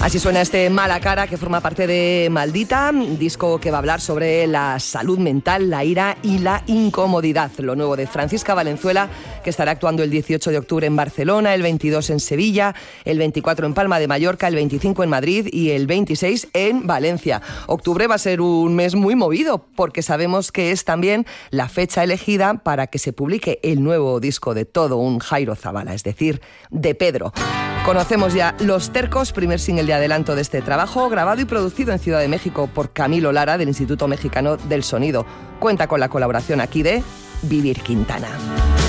Así suena este Mala Cara, que forma parte de Maldita, disco que va a hablar sobre la salud mental, la ira y la incomodidad. Lo nuevo de Francisca Valenzuela, que estará actuando el 18 de octubre en Barcelona, el 22 en Sevilla, el 24 en Palma de Mallorca, el 25 en Madrid y el 26 en Valencia. Octubre va a ser un mes muy movido, porque sabemos que es también la fecha elegida para que se publique el nuevo disco de todo un Jairo Zabala, es decir, de Pedro. Conocemos ya Los Tercos, primer single de adelanto de este trabajo, grabado y producido en Ciudad de México por Camilo Lara, del Instituto Mexicano del Sonido. Cuenta con la colaboración aquí de Vivir Quintana.